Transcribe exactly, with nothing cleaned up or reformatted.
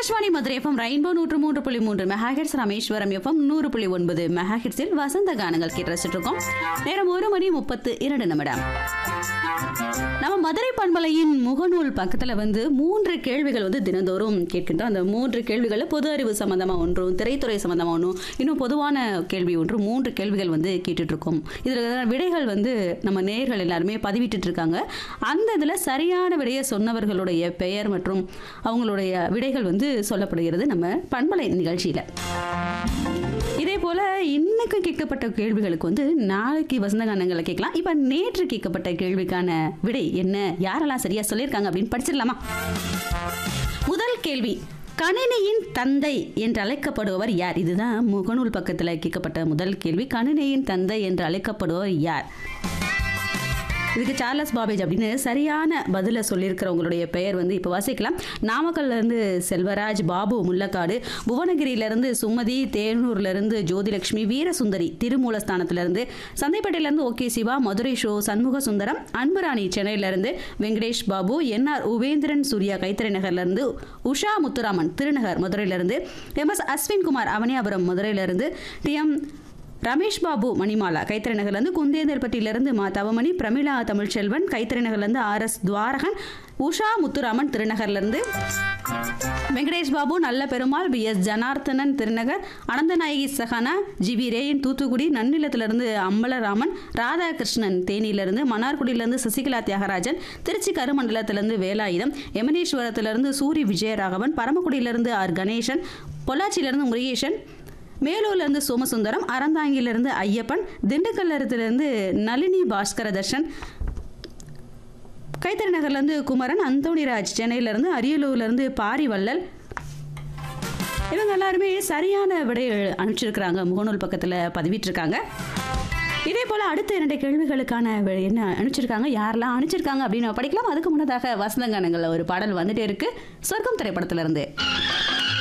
Akashvani Madurai FM rainbow நூற்று மூன்று புள்ளி மூன்று மெகாஹெட்ஸ், ராமேஸ்வரம் எஃப்எம் நூறு புள்ளி ஒன்பது மெகாஹெட்ஸில் வசந்த கானங்கள் கேட்டு ரசிச்சுட்டு இருக்கோம். நேரம் ஒரு மணி முப்பத்து இரண்டு நிமிடம். நம்ம மதுரை பண்பலையின் முகநூல் பக்கத்துல வந்து மூன்று கேள்விகள் வந்து தினந்தோறும் கேட்கின்றோம். அந்த மூன்று கேள்விகள் பொது அறிவு சம்பந்தமா ஒன்றும், திரைத்துறை சம்பந்தமா ஒன்றும், இன்னும் பொதுவான கேள்வி ஒன்று, மூன்று கேள்விகள் வந்து கேட்டுட்டு இருக்கோம். இதுல விடைகள் வந்து நம்ம நேயர்கள் எல்லாருமே பதிவிட்டு இருக்காங்க. அந்த இதுல சரியான விடையை சொன்னவர்களுடைய பெயர் மற்றும் அவங்களுடைய விடைகள் வந்து சொல்லப்படுகிறது நம்ம பண்பலை நிகழ்ச்சியில. இதே போல இன்னைக்கு கேட்கப்பட்ட கேள்விகளுக்கு வந்து நாளைக்கு வசந்த கானங்களை கேட்கலாம். இப்ப நேற்று கேட்கப்பட்ட கேள்விக்கான விடை என்ன, யாரெல்லாம் சரியா சொல்லியிருக்காங்க அப்படின்னு படிச்சிடலாமா? முதல் கேள்வி, கணினியின் தந்தை என்று அழைக்கப்படுபவர் யார்? இதுதான் முகநூல் பக்கத்தில் கேட்கப்பட்ட முதல் கேள்வி. கணினியின் தந்தை என்று அழைக்கப்படுபவர் யார்? இதுக்கு சார்லஸ் பாபேஜ் அப்படின்னு சரியான பதிலை சொல்லியிருக்கிறவங்களுடைய பெயர் வந்து இப்போ வாசிக்கலாம். நாமக்கல்லேருந்து செல்வராஜ், பாபு முல்லக்காடு, புவனகிரியிலேருந்து சுமதி, தேனூர்லேருந்து ஜோதிலட்சுமி, வீரசுந்தரி திருமூலஸ்தானத்திலேருந்து, சந்தைப்பேட்டையிலேருந்து ஓகே சிவா, மதுரை ஷோ சண்முக சுந்தரம், அன்புராணி சென்னையிலேருந்து வெங்கடேஷ் பாபு, என்ஆர் உவேந்திரன் சூர்யா கைத்தறி நகர்லேருந்து, உஷா முத்துராமன் திருநகர் மதுரையிலேருந்து, எம் எஸ் அஸ்வின்குமார் அவனியாபுரம் மதுரையிலேருந்து, டி எம் ரமேஷ் பாபு மணிமாலா கைத்தறி நகர்லேருந்து, குந்தேந்தல்பட்டியிலிருந்து மா தவமணி, பிரமிளா தமிழ்ச்செல்வன் கைத்தறி நகர்லேருந்து, ஆர் எஸ் துவாரகன், உஷா முத்துராமன் திருநகர்லேருந்து, வெங்கடேஷ் பாபு நல்ல Perumal, B S Janarthanan Thirunagar, Ananthanayaki Sahana, G we Ryan Thoothukudi, நன்னிலத்திலிருந்து அம்பலராமன், Radhakrishnan தேனியிலிருந்து, மன்னார்குடியிலிருந்து Sasikala Thiagarajan, Trichy கருமண்டலத்திலிருந்து Velayutham, எமனேஸ்வரத்திலிருந்து Suri Vijayaraghavan, பரமக்குடியிலிருந்து R Ganesan, பொள்ளாச்சியிலிருந்து Murugesan, மேலூர்லேருந்து Somasundaram, அறந்தாங்கிலிருந்து Ayyappan, திண்டுக்கல்லத்திலிருந்து Nalini Bhaskara Darshan, கைத்தறி நகர்லேருந்து குமரன், அந்தோணிராஜ் சென்னையிலேருந்து, அரியலூர்லேருந்து பாரிவள்ளல், இவங்க எல்லாருமே சரியான விடை அனுப்பிச்சிருக்கிறாங்க. முகநூல் பக்கத்தில் பதிவிட்டிருக்காங்க. இதே போல் அடுத்த இரண்டு கேள்விகளுக்கான என்ன அனுப்பிச்சிருக்காங்க, யாரெல்லாம் அனுப்பிச்சிருக்காங்க அப்படின்னு படிக்கலாம். அதுக்கு முன்னதாக வசந்தகானங்களில் ஒரு பாடல் வந்துட்டே இருக்கு, சொர்க்கம் திரைப்படத்திலிருந்து.